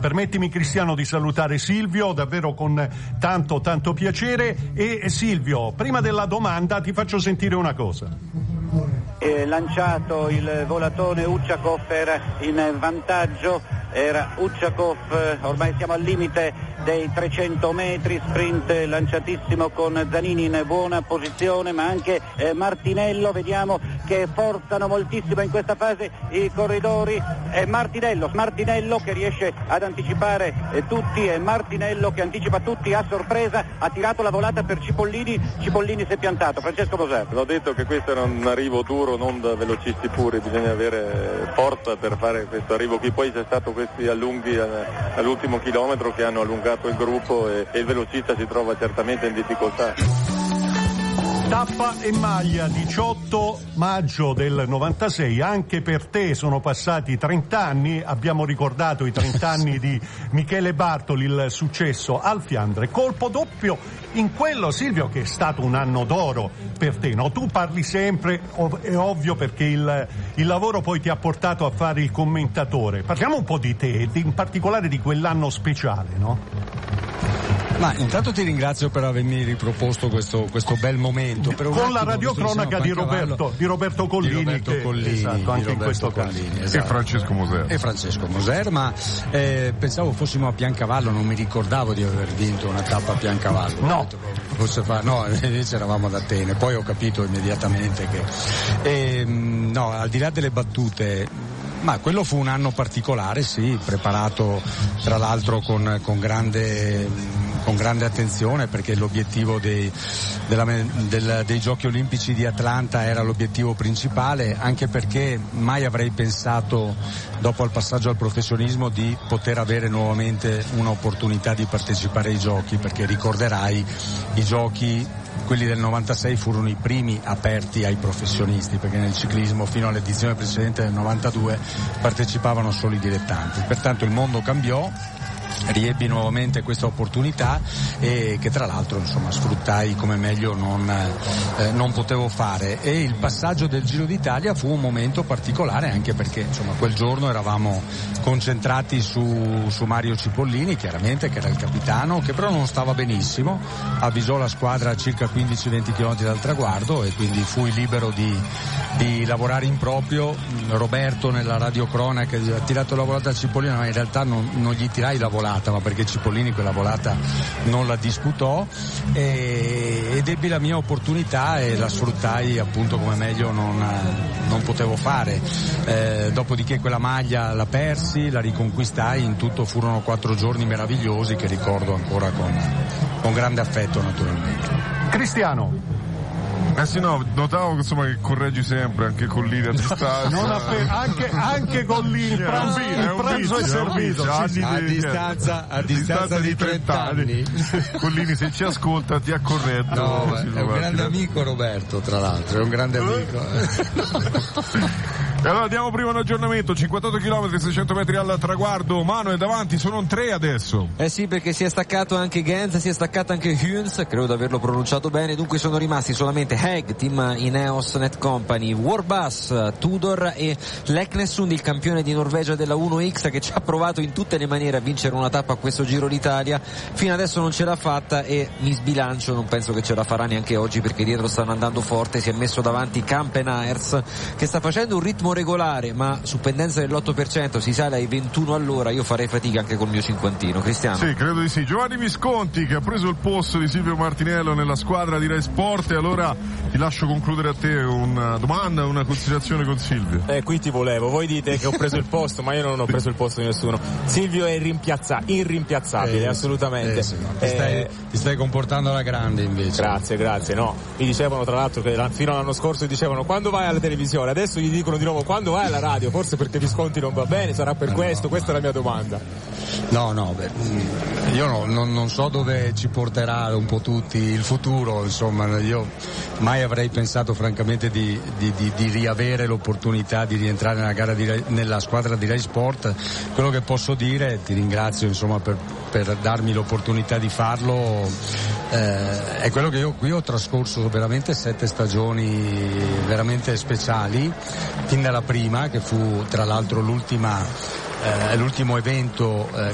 Permettimi, Cristiano, di salutare Silvio, davvero con tanto piacere. E Silvio, prima della domanda ti faccio sentire una cosa. Lanciato il volatone, Ucakov era in vantaggio, era Ucakov, ormai siamo al limite dei 300 metri, sprint lanciatissimo con Zanini in buona posizione, ma anche Martinello, vediamo che forzano moltissimo in questa fase i corridori. Martinello che riesce ad anticipare tutti, e Martinello che anticipa tutti a sorpresa, ha tirato la volata per Cipollini si è piantato. Francesco Moser. L'ho detto che questo era un arrivo duro, non da velocisti puri, bisogna avere forza per fare questo arrivo qui. Poi c'è stato questi allunghi all'ultimo chilometro che hanno allungato il gruppo e il velocista si trova certamente in difficoltà. Tappa e maglia, 18 maggio del 96, anche per te sono passati 30 anni, abbiamo ricordato i 30 anni di Michele Bartoli, il successo al Fiandre, colpo doppio in quello, Silvio, che è stato un anno d'oro per te, no? Tu parli sempre, è ovvio, perché il lavoro poi ti ha portato a fare il commentatore. Parliamo un po' di te, in particolare di quell'anno speciale, no? Ma intanto ti ringrazio per avermi riproposto questo bel momento. Con la radiocronaca di Roberto Collini. Esatto, anche in questo caso. Esatto. E Francesco Moser. Ma pensavo fossimo a Piancavallo, non mi ricordavo di aver vinto una tappa a Piancavallo. No, invece eravamo ad Atene, poi ho capito immediatamente che no, al di là delle battute, ma quello fu un anno particolare, sì, preparato tra l'altro con grande attenzione, perché l'obiettivo dei Giochi Olimpici di Atlanta era l'obiettivo principale, anche perché mai avrei pensato, dopo il passaggio al professionismo, di poter avere nuovamente un'opportunità di partecipare ai Giochi, perché ricorderai i Giochi, quelli del 96, furono i primi aperti ai professionisti, perché nel ciclismo fino all'edizione precedente del 92 partecipavano solo i dilettanti. Pertanto il mondo cambiò, riebbi nuovamente questa opportunità e che tra l'altro sfruttai come meglio non potevo fare, e il passaggio del Giro d'Italia fu un momento particolare, anche perché quel giorno eravamo concentrati su Mario Cipollini, chiaramente, che era il capitano, che però non stava benissimo, avvisò la squadra a circa 15-20 km dal traguardo e quindi fui libero di lavorare in proprio. Roberto nella radiocronaca ha tirato la volata a Cipollini, ma in realtà non gli tirai la volata, ma perché Cipollini quella volata non la disputò, ed ebbi la mia opportunità e la sfruttai appunto come meglio non potevo fare. Dopodiché quella maglia la persi, la riconquistai, in tutto furono 4 giorni meravigliosi che ricordo ancora con grande affetto, naturalmente. Cristiano. Sì, no, notavo che correggi sempre, anche con linea a distanza. Anche con linea. Il pranzo è servito. A distanza di 30 anni. Collini, se ci ascolta, ti ha corretto. No, è un grande amico Roberto, tra l'altro, è un grande amico. E allora diamo prima un aggiornamento, 58 km, 600 metri al traguardo. Mano è davanti, sono 3 adesso. Sì, perché si è staccato anche Gens, si è staccato anche Huns, credo di averlo pronunciato bene, dunque sono rimasti solamente Haig, team Ineos Net Company, Warbus, Tudor e Leknessund, il campione di Norvegia della 1X, che ci ha provato in tutte le maniere a vincere una tappa a questo Giro d'Italia. Fino adesso non ce l'ha fatta e mi sbilancio, non penso che ce la farà neanche oggi, perché dietro stanno andando forte. Si è messo davanti Kampenaers, che sta facendo un ritmo regolare, ma su pendenza dell'8%, si sale ai 21 all'ora. Io farei fatica anche col mio cinquantino. Cristiano? Sì, credo di sì. Giovanni Visconti, che ha preso il posto di Silvio Martinello nella squadra di Rai Sport, e allora ti lascio concludere a te una domanda, una considerazione con Silvio. Qui ti volevo, voi dite che ho preso il posto, ma io non ho preso il posto di nessuno. Silvio è irrimpiazzabile, assolutamente. Sì, no. Ti stai comportando alla grande, invece. Grazie, no. Mi dicevano tra l'altro che fino all'anno scorso dicevano quando vai alla televisione, adesso gli dicono di nuovo quando vai alla radio, forse perché Visconti non va bene, sarà per questo, questa è la mia domanda. Io non so dove ci porterà un po' tutti il futuro, io mai avrei pensato francamente di riavere l'opportunità di rientrare nella squadra di Rai Sport. Quello che posso dire, ti ringrazio per darmi l'opportunità di farlo, è quello che io qui ho trascorso veramente 7 stagioni veramente speciali, fin dalla prima, che fu tra l'altro l'ultimo evento